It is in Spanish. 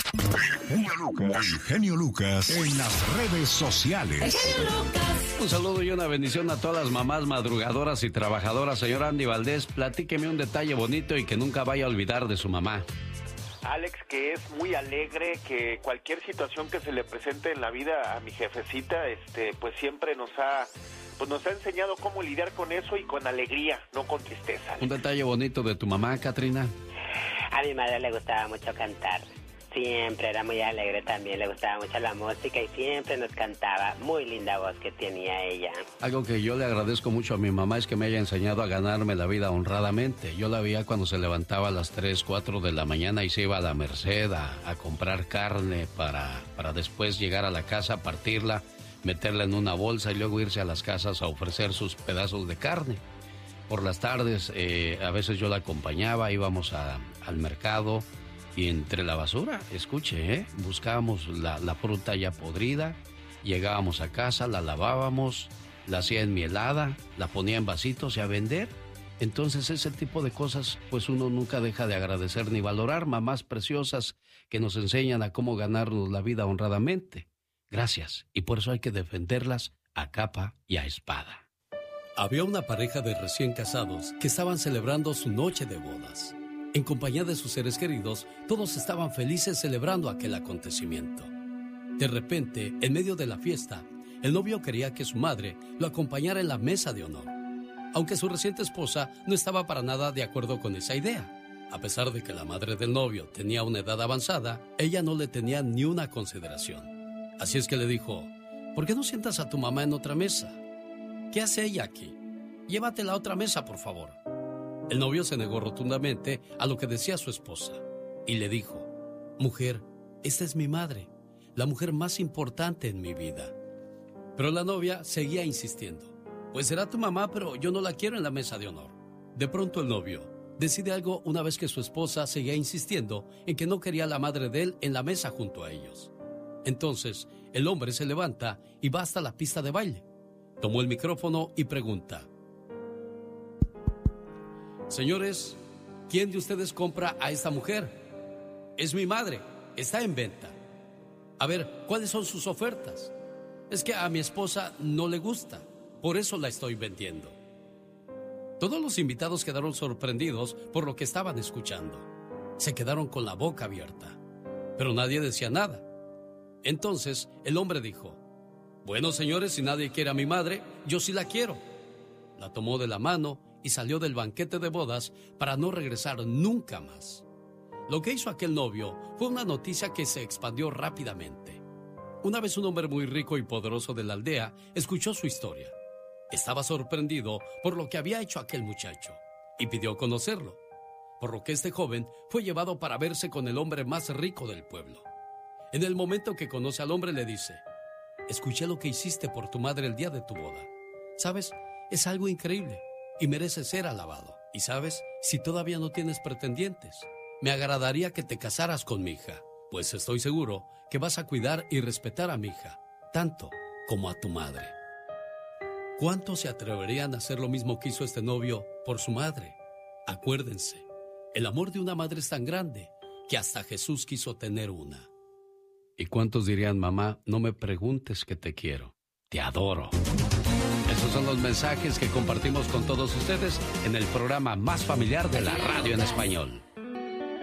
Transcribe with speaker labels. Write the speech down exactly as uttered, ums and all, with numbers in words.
Speaker 1: El genio Lucas en las redes sociales.
Speaker 2: El genio Lucas.
Speaker 3: Un saludo y una bendición a todas las mamás madrugadoras y trabajadoras. Señor Andy Valdés, platíqueme un detalle bonito y que nunca vaya a olvidar de su mamá.
Speaker 4: Alex, que es muy alegre, que cualquier situación que se le presente en la vida a mi jefecita, este, pues siempre nos ha, pues nos ha enseñado cómo lidiar con eso y con alegría, no con tristeza.
Speaker 3: Un detalle bonito de tu mamá, Katrina.
Speaker 5: A mi madre le gustaba mucho cantar. Siempre era muy alegre también, le gustaba mucho la música y siempre nos cantaba. Muy linda voz que tenía ella.
Speaker 3: Algo que yo le agradezco mucho a mi mamá es que me haya enseñado a ganarme la vida honradamente. Yo la veía cuando se levantaba a las tres, cuatro de la mañana y se iba a la Merced a, a comprar carne para, para después llegar a la casa, partirla, meterla en una bolsa y luego irse a las casas a ofrecer sus pedazos de carne. Por las tardes, eh, a veces yo la acompañaba, íbamos a, al mercado. Y entre la basura, escuche, ¿eh? buscábamos la, la fruta ya podrida, llegábamos a casa, la lavábamos, la hacía enmielada, la ponía en vasitos y a vender. Entonces ese tipo de cosas, pues uno nunca deja de agradecer ni valorar. Mamás preciosas que nos enseñan a cómo ganarnos la vida honradamente. Gracias, y por eso hay que defenderlas a capa y a espada.
Speaker 6: Había una pareja de recién casados que estaban celebrando su noche de bodas. En compañía de sus seres queridos, todos estaban felices celebrando aquel acontecimiento. De repente, en medio de la fiesta, el novio quería que su madre lo acompañara en la mesa de honor, aunque su reciente esposa no estaba para nada de acuerdo con esa idea. A pesar de que la madre del novio tenía una edad avanzada, ella no le tenía ni una consideración. Así es que le dijo, ¿por qué no sientas a tu mamá en otra mesa? ¿Qué hace ella aquí? Llévatela a otra mesa, por favor. El novio se negó rotundamente a lo que decía su esposa y le dijo, mujer, esta es mi madre, la mujer más importante en mi vida. Pero la novia seguía insistiendo, pues será tu mamá, pero yo no la quiero en la mesa de honor. De pronto el novio decide algo una vez que su esposa seguía insistiendo en que no quería a la madre de él en la mesa junto a ellos. Entonces el hombre se levanta y va hasta la pista de baile. Tomó el micrófono y pregunta, señores, ¿quién de ustedes compra a esta mujer? Es mi madre, está en venta. A ver, ¿cuáles son sus ofertas? Es que a mi esposa no le gusta, por eso la estoy vendiendo. Todos los invitados quedaron sorprendidos por lo que estaban escuchando. Se quedaron con la boca abierta, pero nadie decía nada. Entonces el hombre dijo, bueno, señores, si nadie quiere a mi madre, yo sí la quiero. La tomó de la mano y salió del banquete de bodas para no regresar nunca más. Lo que hizo aquel novio fue una noticia que se expandió rápidamente. Una vez un hombre muy rico y poderoso de la aldea escuchó su historia. Estaba sorprendido por lo que había hecho aquel muchacho y pidió conocerlo, por lo que este joven fue llevado para verse con el hombre más rico del pueblo. En el momento que conoce al hombre le dice, escuché lo que hiciste por tu madre el día de tu boda. ¿Sabes? Es algo increíble y merece ser alabado. Y sabes, si todavía no tienes pretendientes, me agradaría que te casaras con mi hija, pues estoy seguro que vas a cuidar y respetar a mi hija, tanto como a tu madre. ¿Cuántos se atreverían a hacer lo mismo que hizo este novio por su madre? Acuérdense, el amor de una madre es tan grande que hasta Jesús quiso tener una.
Speaker 3: ¿Y cuántos dirían, mamá, no me preguntes que te quiero, te adoro? Esos son los mensajes que compartimos con todos ustedes en el programa más familiar de la radio en español.